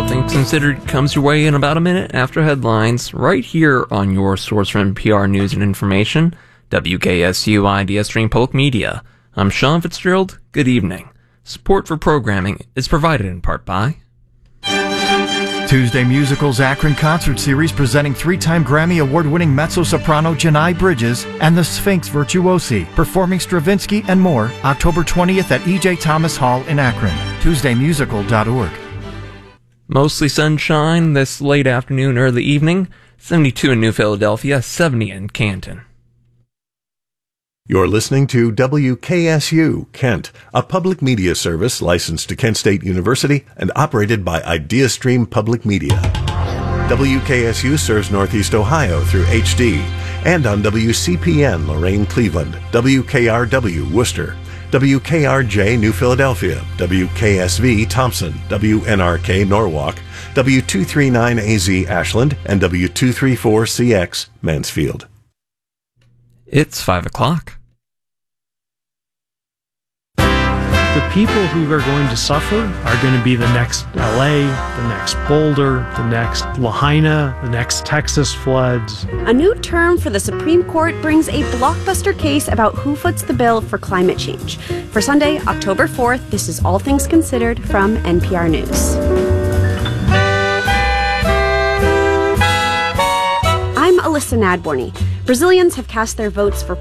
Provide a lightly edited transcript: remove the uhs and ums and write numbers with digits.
All Things Considered comes your way in about a minute after headlines, right here on your source for NPR news and information, WKSU Idea Stream Public Media. I'm Sean Fitzgerald. Good evening. Support for programming is provided in part by Tuesday Musicals Akron Concert Series presenting three-time Grammy Award-winning mezzo-soprano Janai Bridges and the Sphinx Virtuosi, performing Stravinsky and more, October 20th at E.J. Thomas Hall in Akron. TuesdayMusical.org. Mostly sunshine this late afternoon, early evening. 72 in New Philadelphia, 70 in Canton. You're listening to WKSU Kent, a public media service licensed to Kent State University and operated by IdeaStream Public Media. WKSU serves Northeast Ohio through HD and on WCPN Lorain Cleveland, WKRW Worcester, WKRJ New Philadelphia, WKSV Thompson, WNRK Norwalk, W239AZ Ashland, and W234CX Mansfield. It's 5 o'clock. The people who are going to suffer are going to be the next LA, the next Boulder, the next Lahaina, the next Texas floods. A new term for the Supreme Court brings a blockbuster case about who foots the bill for climate change. For Sunday, October 4th, this is All Things Considered from NPR News. I'm Alyssa Nadborny. Brazilians have cast their votes for